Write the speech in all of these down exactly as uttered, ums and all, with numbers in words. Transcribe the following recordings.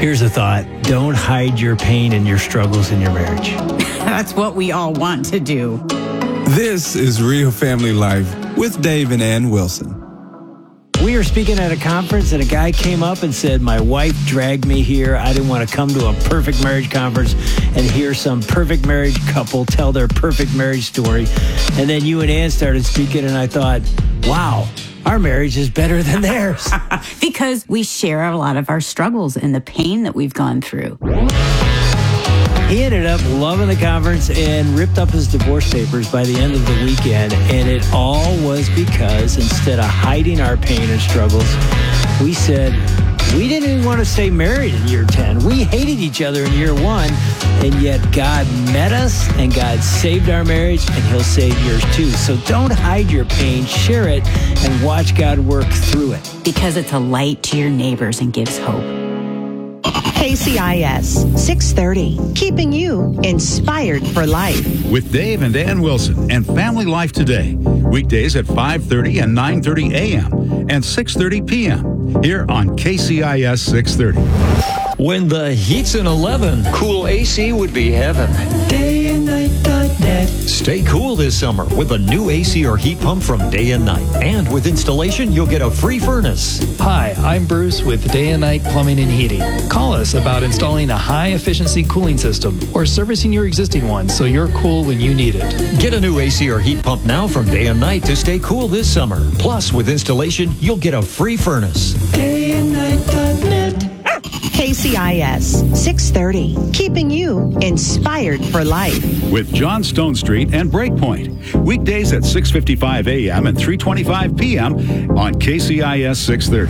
Here's a thought. Don't hide your pain and your struggles in your marriage. That's what we all want to do. This is Real Family Life with Dave and Ann Wilson. We were speaking at a conference, and a guy came up and said, my wife dragged me here. I didn't want to come to a perfect marriage conference and hear some perfect marriage couple tell their perfect marriage story. And then you and Ann started speaking, and I thought, wow, our marriage is better than theirs. Because we share a lot of our struggles and the pain that we've gone through. He ended up loving the conference and ripped up his divorce papers by the end of the weekend. And it all was because instead of hiding our pain and struggles, we said, we didn't even want to stay married in year ten. We hated each other in year one. And yet God met us and God saved our marriage, and he'll save yours too. So don't hide your pain, share it, and watch God work through it. Because it's a light to your neighbors and gives hope. K C I S six thirty, keeping you inspired for life. With Dave and Ann Wilson and Family Life Today. Weekdays at five thirty and nine thirty a.m. and six thirty p.m. here on K C I S six thirty. When the heat's in eleven, cool A C would be heaven. day and night dot net. Stay cool this summer with a new A C or heat pump from Day and Night. And with installation, you'll get a free furnace. Hi, I'm Bruce with Day and Night Plumbing and Heating. Call us about installing a high-efficiency cooling system or servicing your existing one so you're cool when you need it. Get a new A C or heat pump now from Day and Night to stay cool this summer. Plus, with installation, you'll get a free furnace. day and night dot net. K C I S six thirty, keeping you inspired for life. With John Stone Street and Breakpoint. Weekdays at six fifty-five a.m. and three twenty-five p.m. on K C I S six thirty.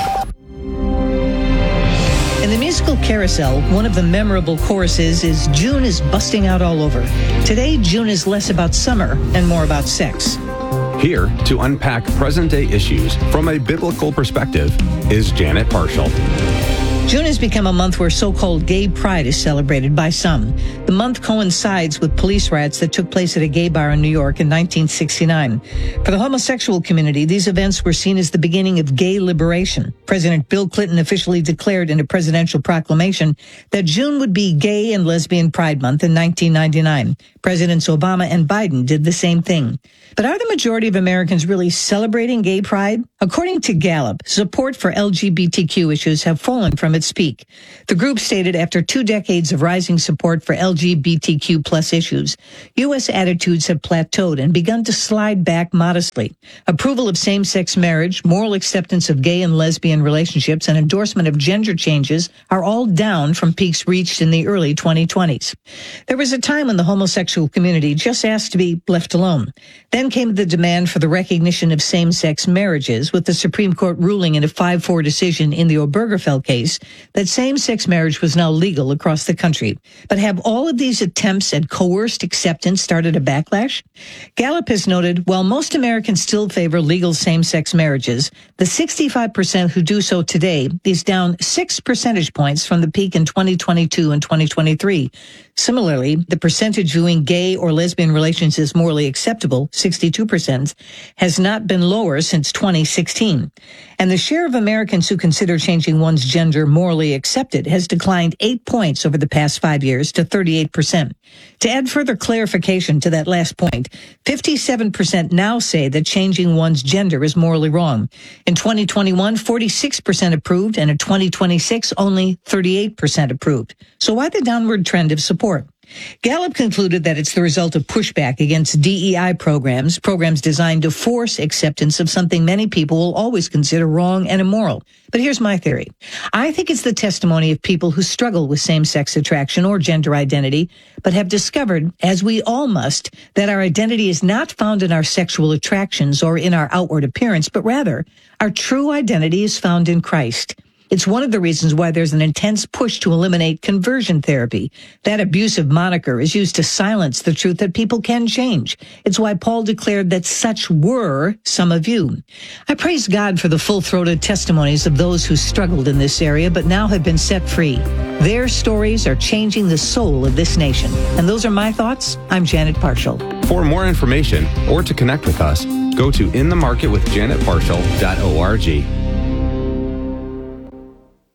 In the musical Carousel, one of the memorable choruses is June is busting out all over. Today, June is less about summer and more about sex. Here to unpack present-day issues from a biblical perspective is Janet Parshall. June has become a month where so-called gay pride is celebrated by some. The month coincides with police riots that took place at a gay bar in New York in nineteen sixty-nine. For the homosexual community, these events were seen as the beginning of gay liberation. President Bill Clinton officially declared in a presidential proclamation that June would be Gay and Lesbian Pride Month in nineteen ninety-nine. Presidents Obama and Biden did the same thing. But are the majority of Americans really celebrating gay pride? According to Gallup, support for L G B T Q issues have fallen from its peak. The group stated after two decades of rising support for L G B T Q plus issues, U S attitudes have plateaued and begun to slide back modestly. Approval of same-sex marriage, moral acceptance of gay and lesbian relationships, and endorsement of gender changes are all down from peaks reached in the early twenty twenties. There was a time when the homosexual community just asked to be left alone. Then came the demand for the recognition of same-sex marriages, with the Supreme Court ruling in a five four decision in the Obergefell case that same-sex marriage was now legal across the country. But have all of these attempts at coerced acceptance started a backlash? Gallup has noted, while most Americans still favor legal same-sex marriages, the sixty-five percent who do so today is down six percentage points from the peak in twenty twenty-two and twenty twenty-three. Similarly, the percentage viewing gay or lesbian relations as morally acceptable, sixty-two percent, has not been lower since twenty sixteen. And the share of Americans who consider changing one's gender morally accepted has declined eight points over the past five years to thirty-eight percent. To add further clarification to that last point, fifty-seven percent now say that changing one's gender is morally wrong. In twenty twenty-one, forty-six percent approved, and in twenty twenty-six, only thirty-eight percent approved. So why the downward trend of support? Gallup concluded that it's the result of pushback against D E I programs, programs designed to force acceptance of something many people will always consider wrong and immoral. But here's my theory. I think it's the testimony of people who struggle with same-sex attraction or gender identity, but have discovered, as we all must, that our identity is not found in our sexual attractions or in our outward appearance, but rather our true identity is found in Christ. It's one of the reasons why there's an intense push to eliminate conversion therapy. That abusive moniker is used to silence the truth that people can change. It's why Paul declared that such were some of you. I praise God for the full-throated testimonies of those who struggled in this area but now have been set free. Their stories are changing the soul of this nation. And those are my thoughts. I'm Janet Parshall. For more information or to connect with us, go to in the market with janet parshall dot org.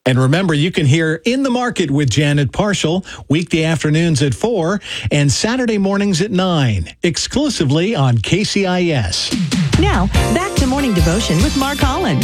And remember, you can hear In the Market with Janet Parshall weekday afternoons at four and Saturday mornings at nine, exclusively on K C I S. Now, back to Morning Devotion with Mark Holland.